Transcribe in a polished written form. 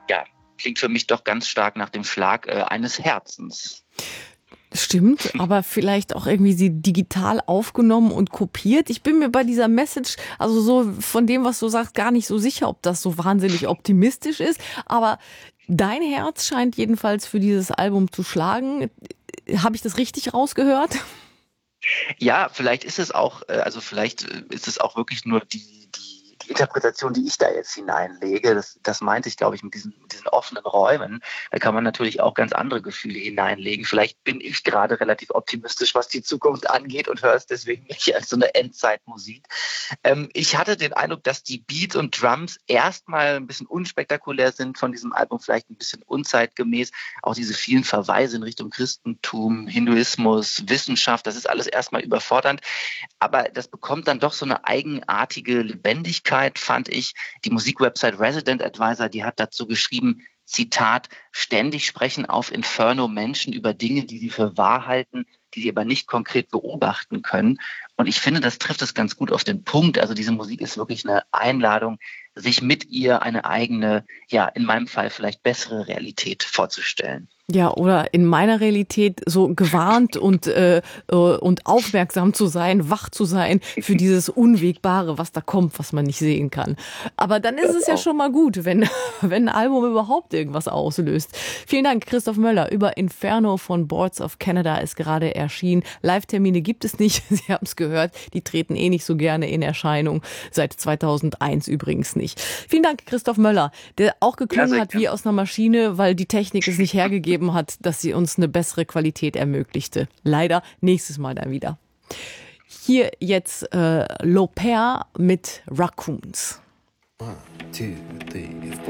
ja, klingt für mich doch ganz stark nach dem Schlag eines Herzens. Stimmt, aber vielleicht auch irgendwie sie digital aufgenommen und kopiert. Ich bin mir bei dieser Message, also so von dem, was du sagst, gar nicht so sicher, ob das so wahnsinnig optimistisch ist. Aber dein Herz scheint jedenfalls für dieses Album zu schlagen. Habe ich das richtig rausgehört? Ja, vielleicht ist es auch, vielleicht ist es auch wirklich nur die Interpretation, die ich da jetzt hineinlege. Das meinte ich, glaube ich, mit diesen offenen Räumen. Da kann man natürlich auch ganz andere Gefühle hineinlegen. Vielleicht bin ich gerade relativ optimistisch, was die Zukunft angeht und höre es deswegen nicht als so eine Endzeitmusik. Ich hatte den Eindruck, dass die Beats und Drums erstmal ein bisschen unspektakulär sind von diesem Album, vielleicht ein bisschen unzeitgemäß. Auch diese vielen Verweise in Richtung Christentum, Hinduismus, Wissenschaft, das ist alles erstmal überfordernd. Aber das bekommt dann doch so eine eigenartige Lebendigkeit, fand ich. Die Musikwebsite Resident Advisor, die hat dazu geschrieben, Zitat, ständig sprechen auf Inferno Menschen über Dinge, die sie für wahr halten, die sie aber nicht konkret beobachten können. Und ich finde, das trifft es ganz gut auf den Punkt. Also diese Musik ist wirklich eine Einladung, sich mit ihr eine eigene, ja, in meinem Fall vielleicht bessere Realität vorzustellen. Ja, oder in meiner Realität so gewarnt und aufmerksam zu sein, wach zu sein für dieses Unwegbare, was da kommt, was man nicht sehen kann. Aber dann ist es ja schon mal gut, wenn ein Album überhaupt irgendwas auslöst. Vielen Dank, Christoph Möller. Über Inferno von Boards of Canada ist gerade erschienen. Live-Termine gibt es nicht, Sie haben es gehört. Die treten eh nicht so gerne in Erscheinung. Seit 2001 übrigens nicht. Vielen Dank, Christoph Möller, der auch geklungen hat wie aus einer Maschine, weil die Technik es nicht hergegeben hat, dass sie uns eine bessere Qualität ermöglichte. Leider nächstes Mal dann wieder. Hier jetzt L'Opère mit Raccoons. 1, 2, 3, 4